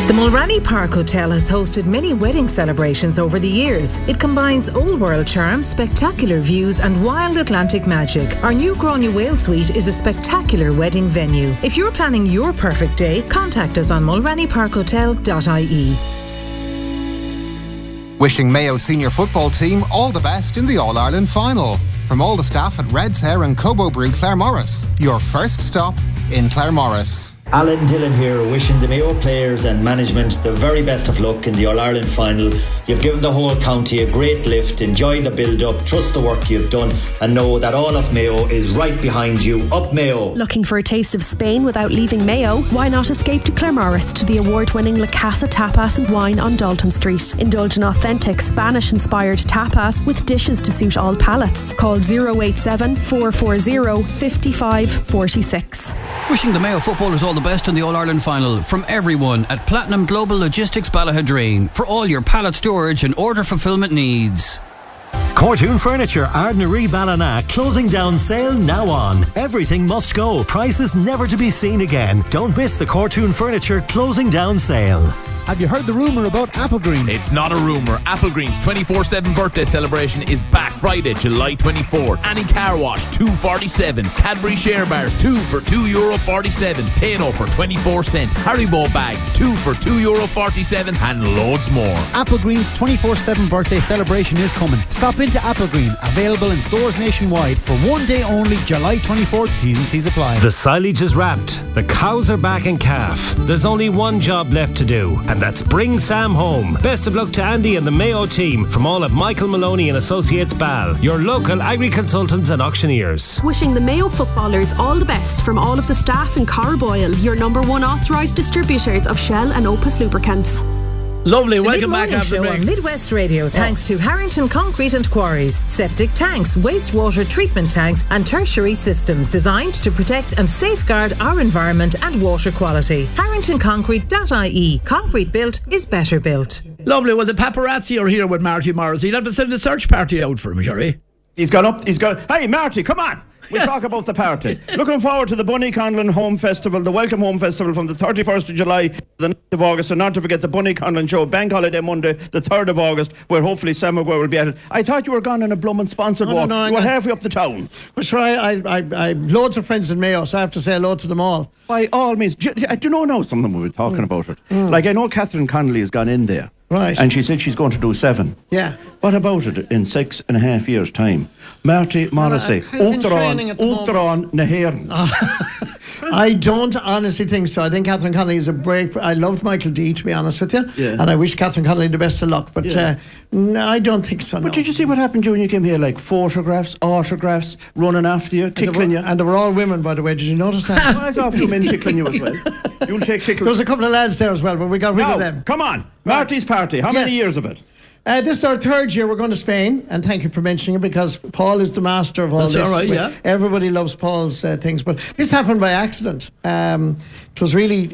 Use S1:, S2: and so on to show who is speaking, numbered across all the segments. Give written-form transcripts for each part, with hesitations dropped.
S1: The Mulranny Park Hotel has hosted many wedding celebrations over the years. It combines old world charm, spectacular views and wild Atlantic magic. Our new Gráinne Whale Suite is a spectacular wedding venue. If you're planning your perfect day, contact us on mulrannyparkhotel.ie.
S2: Wishing Mayo senior football team all the best in the All-Ireland final. From all the staff at Red's Hair and Cobo Brew Claremorris, your first stop in Claremorris.
S3: Alan Dillon here, wishing the Mayo players and management the very best of luck in the All-Ireland final. You've given the whole county a great lift. Enjoy the build-up, trust the work you've done, and know that all of Mayo is right behind you. Up Mayo!
S4: Looking for a taste of Spain without leaving Mayo? Why not escape to Claremorris to the award-winning La Casa Tapas and Wine on Dalton Street? Indulge in authentic Spanish-inspired tapas with dishes to suit all palates. Call 087 440 5546.
S5: Wishing the Mayo footballers all the best in the All-Ireland final from everyone at Platinum Global Logistics Ballahadreen for all your pallet storage and order fulfilment needs.
S6: Cortoon Furniture, Ardnaree Ballina, closing down sale now on. Everything must go. Prices never to be seen again. Don't miss the Cortoon Furniture closing down sale.
S7: Have you heard the rumour about Applegreen?
S8: It's not a rumour. Applegreen's 24/7 birthday celebration is back Friday, July 24. Annie Car Wash, $2.47. Cadbury Share Bars, 2 for €2.47. Tano for 24¢. Haribo bags, 2 for €2.47. And loads more.
S7: Applegreen's 24/7 birthday celebration is coming. Stop into Applegreen, available in stores nationwide for one day only, July 24th. T's and C's apply.
S6: The silage is wrapped. The cows are back in calf. There's only one job left to do, and that's bring Sam home. Best of luck to Andy and the Mayo team from all of Michael Maloney and Associates Ball, your local agri-consultants and auctioneers.
S4: Wishing the Mayo footballers all the best from all of the staff in Carboyle, your number one authorised distributors of Shell and Opus lubricants.
S9: Lovely, welcome back
S1: after the break. On Midwest Radio, thanks to Harrington Concrete and Quarries. Septic tanks, wastewater treatment tanks and tertiary systems designed to protect and safeguard our environment and water quality. HarringtonConcrete.ie. Concrete built is better built.
S9: Lovely, well the paparazzi are here with Marty Morris. He'll have to send a search party out for him, Jerry.
S10: He's gone. Hey Marty, come on! We'll talk about the party. Looking forward to the Bunny Conlon Home Festival, the Welcome Home Festival from the 31st of July to the 9th of August, and not to forget the Bunny Conlon Show, Bank Holiday Monday, the 3rd of August, where hopefully Sam Maguire will be at it. I thought you were gone on a Blummin sponsored walk.
S11: No,
S10: you were halfway up the town.
S11: But sure, I loads of friends in Mayo, so I have to say hello to them all.
S10: By all means. Do you know now some of them we were talking about it? Like I know Catherine Connolly has gone in there.
S11: Right.
S10: And she said she's going to do 7.
S11: Yeah.
S10: What about it in 6.5 years' time? Marty Morrissey, Uachtaráin na hÉireann.
S11: I don't honestly think so. I think Catherine Connolly is a break. I loved Michael D, to be honest with you.
S10: Yeah.
S11: And I wish Catherine Connolly the best of luck. But no, I don't think so.
S10: But did you see what happened when you came here? Like photographs, autographs, running after you, tickling you.
S11: And they were all women, by the way. Did you notice that?
S10: Well, I saw a few men tickling you as well. You'll take tickles.
S11: There was a couple of lads there as well, but we got rid of them.
S10: Come on. Marty's party. How many years of it?
S11: This is our 3rd year. We're going to Spain, and thank you for mentioning it, because Paul is the master of all this.
S9: That's all right, yeah.
S11: Everybody loves Paul's things, but this happened by accident. It was really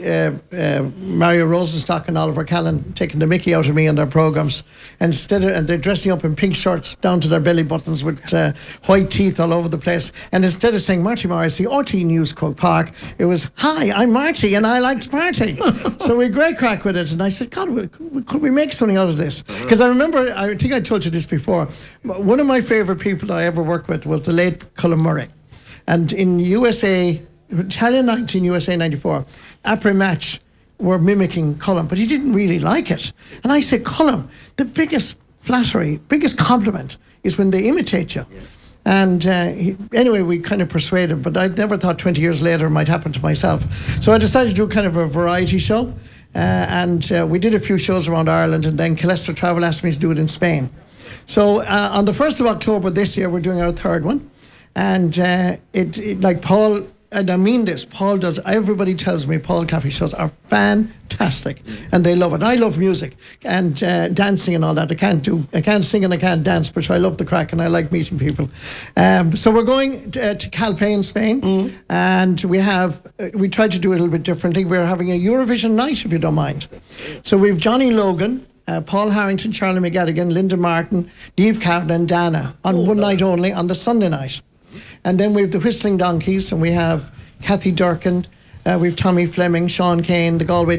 S11: Mario Rosenstock and Oliver Callan taking the mickey out of me on their programmes, and they're dressing up in pink shirts down to their belly buttons with white teeth all over the place. And instead of saying Marty Morrissey, RT News Croke Park, it was, "Hi, I'm Marty and I like to party." So we had great crack with it, and I said, God, could we make something out of this? Because I remember, I think I told you this before, one of my favourite people that I ever worked with was the late Colin Murray. And in USA, Italian 19, USA 94, après match were mimicking Colin, but he didn't really like it. And I said, Colin, the biggest flattery, biggest compliment is when they imitate you. Yeah. And anyway, we kind of persuaded, but I never thought 20 years later it might happen to myself. So I decided to do kind of a variety show. And we did a few shows around Ireland, and then Calester Travel asked me to do it in Spain. So on the 1st of October this year, we're doing our 3rd one. And it like Paul, and I mean this, Paul does, everybody tells me Paul Caffey shows are fantastic, and they love it. I love music and dancing and all that. I can't sing and I can't dance, but I love the crack and I like meeting people. So we're going to Calpe in Spain, and we tried to do it a little bit differently. We're having a Eurovision night, if you don't mind. So we've Johnny Logan, Paul Harrington, Charlie McGettigan, Linda Martin, Niamh Kavanagh and Dana on one night only on the Sunday night. And then we have the Whistling Donkeys, and we have Kathy Durkin, we have Tommy Fleming, Sean Kane, the Galway